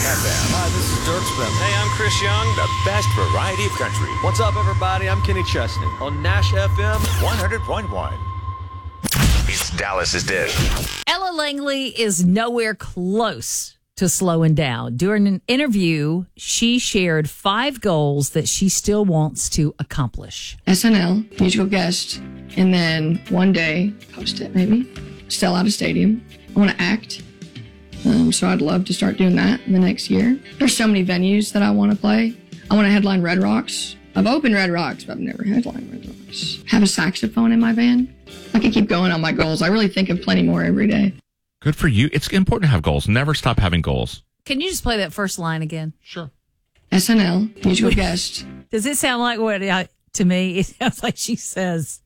FM. Hi, this is Dirksman. Hey, I'm Chris Young. The best variety of country. What's up, everybody? I'm Kenny Chesney on Nash FM 100.1. It's Dallas's dish. Ella Langley is nowhere close to slowing down. During an interview, she shared 5 goals that she still wants to accomplish. SNL, musical guest, and then one day, host it maybe, sell out a stadium. I want to act, so I'd love to start doing that in the next year. There's so many venues that I want to play. I want to headline Red Rocks. I've opened Red Rocks, but I've never headlined Red Rocks. Have a saxophone in my band. I could keep going on my goals. I really think of plenty more every day. Good for you. It's important to have goals. Never stop having goals. Can you just play that first line again? Sure. SNL, musical guest. Does it sound like what to me? It sounds like she says,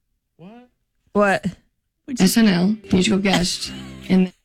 What? SNL, musical guest, and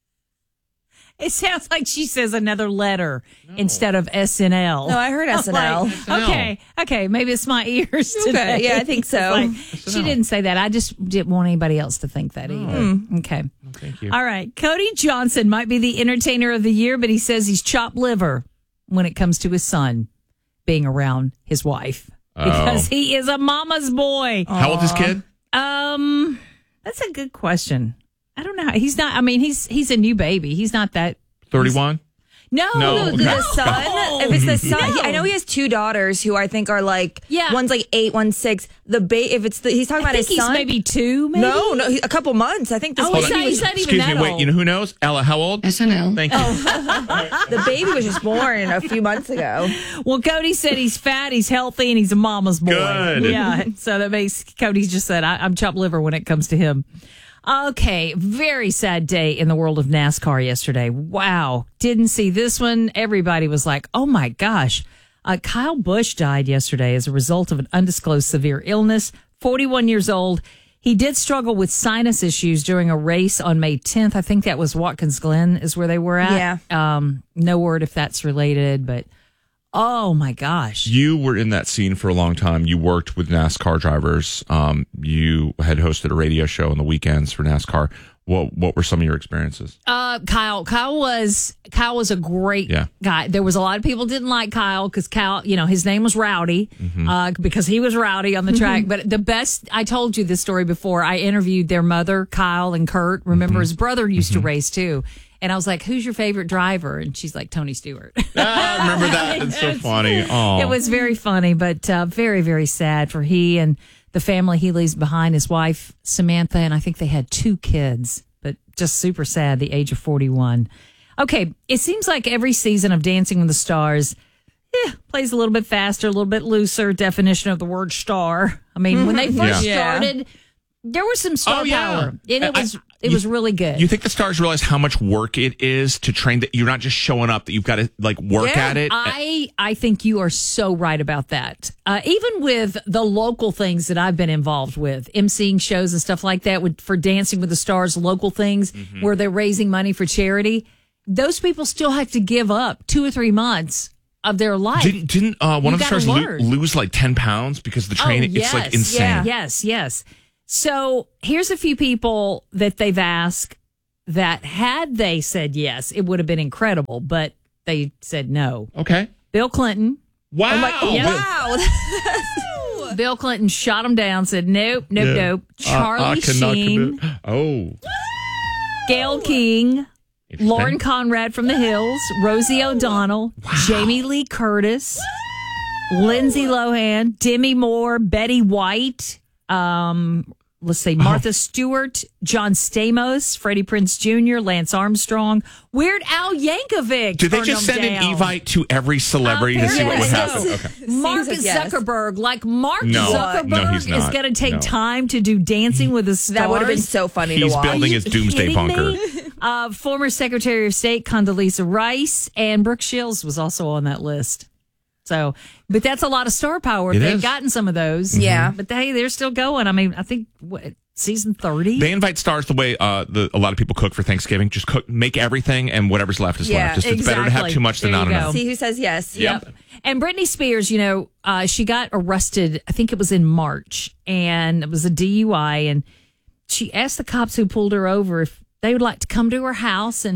it sounds like she says another letter instead of SNL. No, I heard SNL. Like, okay, maybe it's my ears today. Okay, yeah, I think so. Like, she didn't say that. I just didn't want anybody else to think that either. Okay. Thank you. All right. Cody Johnson might be the entertainer of the year, but he says he's chopped liver when it comes to his son being around his wife because he is a mama's boy. How old is his kid? That's a good question. I don't know. He's not. I mean, he's a new baby. He's not that 31? No, The son. If it's the son, No. I know he has 2 daughters who I think are like, Yeah. one's like 8, one's 6. If it's he's talking I about think his he's son. maybe 2. Maybe No, a couple months. I think this Oh, baby he's not even Excuse that me. Wait, old. you know who knows? Ella, how old? SNL. Thank you. the baby was just born a few months ago. Well, Cody said he's fat, he's healthy, and he's a mama's boy. Good. Yeah. So that makes Cody just said, I'm chopped liver when it comes to him. Okay. Very sad day in the world of NASCAR yesterday. Wow. Didn't see this one. Everybody was like, oh my gosh. Kyle Busch died yesterday as a result of an undisclosed severe illness, 41 years old. He did struggle with sinus issues during a race on May 10th. I think that was Watkins Glen is where they were at. Yeah. No word if that's related, but oh my gosh. You were in that scene for a long time. You worked with NASCAR drivers. You had hosted a radio show on the weekends for NASCAR. What were some of your experiences? Kyle was a great Yeah. guy. There was a lot of people didn't like Kyle because Kyle, his name was Rowdy because he was rowdy on the track. But the best, I told you this story before. I interviewed their mother, Kyle and Kurt. Remember, his brother used to race too. And I was like, who's your favorite driver? And she's like, Tony Stewart. I remember that. It's so funny. Oh, It was very funny, but very, very sad for he and the family he leaves behind, his wife, Samantha, and I think they had 2 kids, but just super sad, the age of 41. Okay, it seems like every season of Dancing with the Stars plays a little bit faster, a little bit looser definition of the word star. I mean, when they first Yeah. started, there was some star Oh, yeah. power. And it was really good. You think the stars realize how much work it is to train, that you're not just showing up, that you've got to work Yeah, at it? I think you are so right about that. Even with the local things that I've been involved with, emceeing shows and stuff like that, for Dancing with the Stars, local things where they're raising money for charity, those people still have to give up 2 or 3 months of their life. Didn't one of the gotta stars learn. lose like 10 pounds because the training? It's like insane. Yes. So here's a few people that they've asked that had they said yes, it would have been incredible, but they said no. Okay. Bill Clinton. Wow. Wow. Bill Clinton shot him down, said nope. Charlie Sheen, Gail King, Lauren Conrad from The Hills, Rosie O'Donnell, Jamie Lee Curtis, Lindsay Lohan, Demi Moore, Betty White, let's say Martha Stewart, John Stamos, Freddie Prinze Jr., Lance Armstrong, Weird Al Yankovic. Did they just send an Evite to every celebrity to see what would happen? Yes. Okay. Mark Seems like yes. Zuckerberg, Mark No. Zuckerberg No, he's is not. going to take No. time to do Dancing with the Stars. That would have been so funny to He's watch. building his doomsday kidding bunker. me? Former Secretary of State Condoleezza Rice and Brooke Shields was also on that list. So, but that's a lot of star power. It They've is. gotten some of those. Yeah. But hey, they're still going. I mean, I think season 30. They invite stars the way a lot of people cook for Thanksgiving. Just make everything, and whatever's left is Yeah, left. It's better to have exactly. too much than There not you go. enough. See who says yes. Yep. And Britney Spears, she got arrested, I think it was in March, and it was a DUI. And she asked the cops who pulled her over if they would like to come to her house and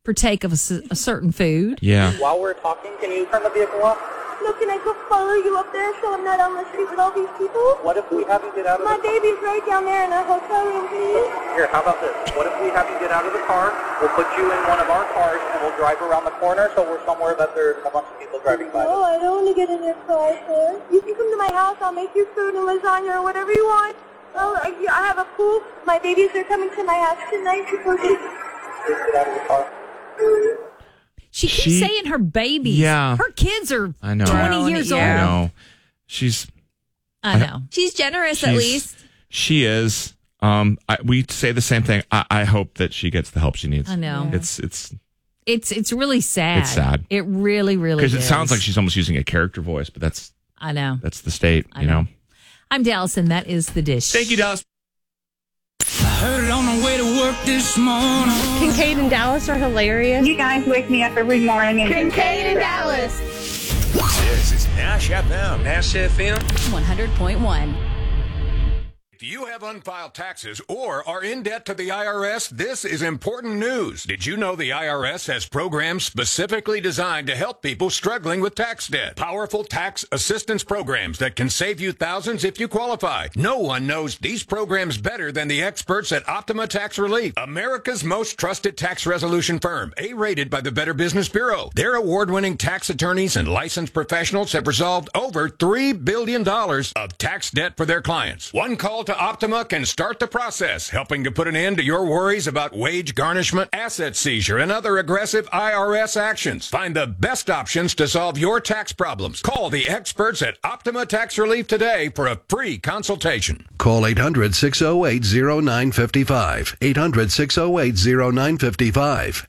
partake of a certain food. Yeah. While we're talking, can you turn the vehicle off? No, can I go follow you up there so I'm not on the street with all these people? What if we have you get out of My the car? baby's right down there in a hotel room, please. Here, how about this? What if we have you get out of the car? We'll put you in one of our cars and we'll drive around the corner so we're somewhere that there's a bunch of people driving by. No, I don't want to get in your car, sir. You can come to my house. I'll make you food and lasagna or whatever you want. Oh, I have a pool. My babies are coming to my house tonight. Just get out of the car. She keeps saying her babies. Yeah. Her kids are I know. 20 years I old. know. She's I know. She's generous at least. She is. We say the same thing. I hope that she gets the help she needs. I know. It's really sad. It's sad. It really, really is. Because it sounds like she's almost using a character voice, but that's I know. That's the state, I know. I'm Dallas, and that is The Dish. Thank you, Dallas. Heard it on the way to work this morning. Kincaid and Dallas are hilarious. You guys wake me up every morning. Kincaid and Dallas. This is Nash FM. Nash FM 100.1. If you have unfiled taxes or are in debt to the IRS, this is important news. Did you know the IRS has programs specifically designed to help people struggling with tax debt? Powerful tax assistance programs that can save you thousands if you qualify. No one knows these programs better than the experts at Optima Tax Relief, America's most trusted tax resolution firm, A-rated by the Better Business Bureau. Their award-winning tax attorneys and licensed professionals have resolved over $3 billion of tax debt for their clients. One call to Optima can start the process, helping to put an end to your worries about wage garnishment, asset seizure, and other aggressive IRS actions. Find the best options to solve your tax problems. Call the experts at Optima Tax Relief today for a free consultation. Call 800-608-0955. 800-608-0955.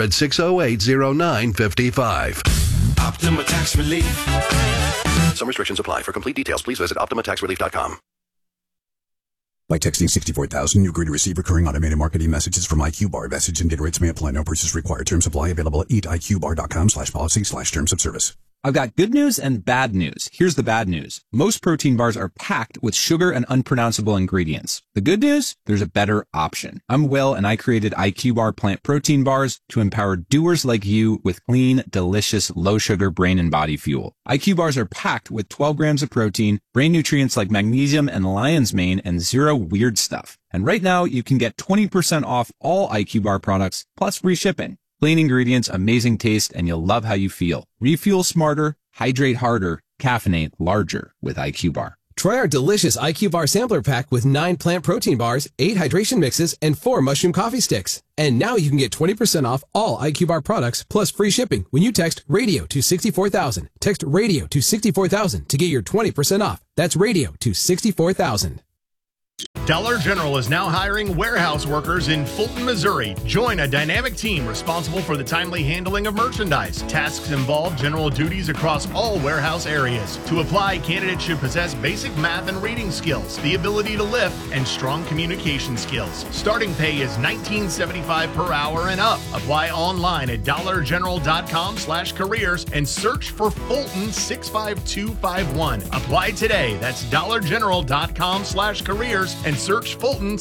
800-608-0955. Optima Tax Relief. Some restrictions apply. For complete details, please visit OptimaTaxRelief.com. By texting 64,000, you agree to receive recurring automated marketing messages from IQ Bar. Message and data rates may apply. No purchase required. Terms apply. Available at eatiqbar.com/policy/terms of service. I've got good news and bad news. Here's the bad news. Most protein bars are packed with sugar and unpronounceable ingredients. The good news? There's a better option. I'm Will, and I created IQ Bar plant protein bars to empower doers like you with clean, delicious, low-sugar brain and body fuel. IQ bars are packed with 12 grams of protein, brain nutrients like magnesium and lion's mane, and zero weird stuff. And right now, you can get 20% off all IQ Bar products, plus free shipping. Clean ingredients, amazing taste, and you'll love how you feel. Refuel smarter, hydrate harder, caffeinate larger with IQ Bar. Try our delicious IQ Bar sampler pack with 9 plant protein bars, 8 hydration mixes, and 4 mushroom coffee sticks. And now you can get 20% off all IQ Bar products plus free shipping when you text RADIO to 64,000. Text RADIO to 64,000 to get your 20% off. That's RADIO to 64,000. Dollar General is now hiring warehouse workers in Fulton, Missouri. Join a dynamic team responsible for the timely handling of merchandise. Tasks involve general duties across all warehouse areas. To apply, candidates should possess basic math and reading skills, the ability to lift, and strong communication skills. Starting pay is $19.75 per hour and up. Apply online at dollargeneral.com/careers and search for Fulton 65251. Apply today. That's dollargeneral.com/careers and search Fulton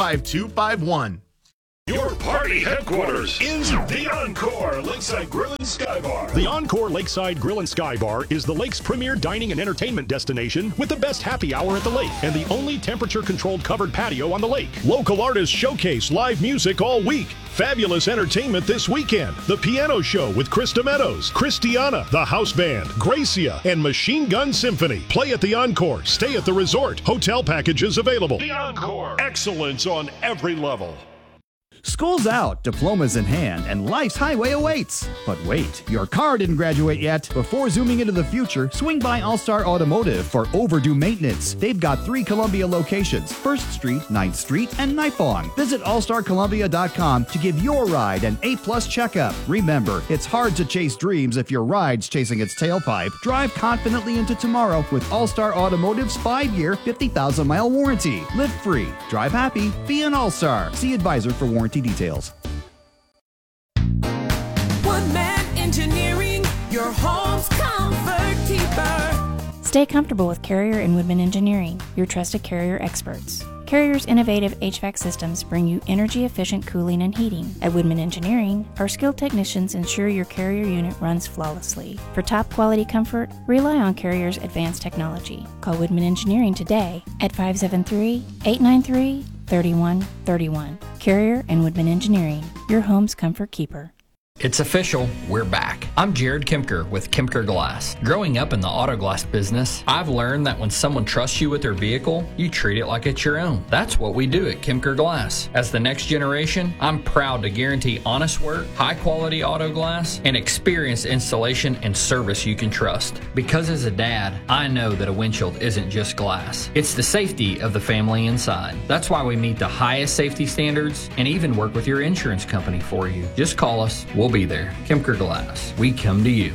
65251. Your party headquarters is the Encore Lakeside Grill and Sky Bar. The Encore Lakeside Grill and Sky Bar is the lake's premier dining and entertainment destination with the best happy hour at the lake and the only temperature-controlled covered patio on the lake. Local artists showcase live music all week. Fabulous entertainment this weekend. The Piano Show with Krista Meadows, Christiana, the House Band, Gracia, and Machine Gun Symphony. Play at the Encore. Stay at the resort. Hotel packages available. The Encore. Excellence on every level. School's out, diplomas in hand, and life's highway awaits. But wait, your car didn't graduate yet. Before zooming into the future, swing by All-Star Automotive for overdue maintenance. They've got 3 Columbia locations, 1st Street, 9th Street, and Nipong. Visit allstarcolumbia.com to give your ride an A-plus checkup. Remember, it's hard to chase dreams if your ride's chasing its tailpipe. Drive confidently into tomorrow with All-Star Automotive's 5-year, 50,000-mile warranty. Live free, drive happy, be an All-Star. See advisor for warranty details. One Man Engineering, your home's comfort keeper. Stay comfortable with Carrier and Woodman Engineering, your trusted Carrier experts. Carrier's innovative HVAC systems bring you energy-efficient cooling and heating. At Woodman Engineering, our skilled technicians ensure your Carrier unit runs flawlessly. For top-quality comfort, rely on Carrier's advanced technology. Call Woodman Engineering today at 573-893-3131. Carrier and Woodman Engineering, your home's comfort keeper. It's official, we're back. I'm Jared Kemker with Kemker Glass. Growing up in the auto glass business, I've learned that when someone trusts you with their vehicle, you treat it like it's your own. That's what we do at Kemker Glass. As the next generation, I'm proud to guarantee honest work, high quality auto glass, and experienced installation and service you can trust. Because as a dad, I know that a windshield isn't just glass. It's the safety of the family inside. That's why we meet the highest safety standards and even work with your insurance company for you. Just call us. We'll be there. Kemker Glass. We come to you.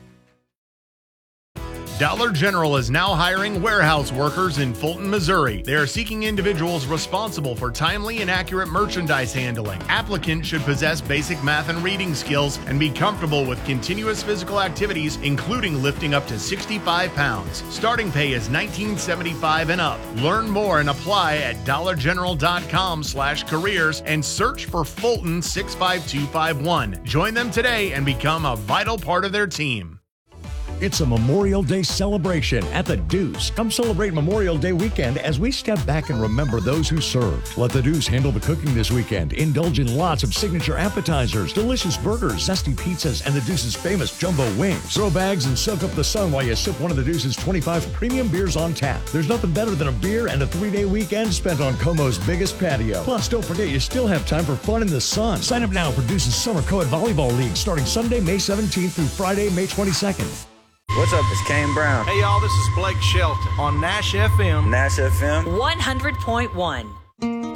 Dollar General is now hiring warehouse workers in Fulton, Missouri. They are seeking individuals responsible for timely and accurate merchandise handling. Applicants should possess basic math and reading skills and be comfortable with continuous physical activities, including lifting up to 65 pounds. Starting pay is $19.75 and up. Learn more and apply at dollargeneral.com/careers and search for Fulton 65251. Join them today and become a vital part of their team. It's a Memorial Day celebration at the Deuce. Come celebrate Memorial Day weekend as we step back and remember those who served. Let the Deuce handle the cooking this weekend. Indulge in lots of signature appetizers, delicious burgers, zesty pizzas, and the Deuce's famous jumbo wings. Throw bags and soak up the sun while you sip one of the Deuce's 25 premium beers on tap. There's nothing better than a beer and a 3-day weekend spent on Como's biggest patio. Plus, don't forget you still have time for fun in the sun. Sign up now for Deuce's Summer Co-ed Volleyball League starting Sunday, May 17th through Friday, May 22nd. What's up? It's Kane Brown. Hey, y'all, this is Blake Shelton on Nash FM. Nash FM 100.1.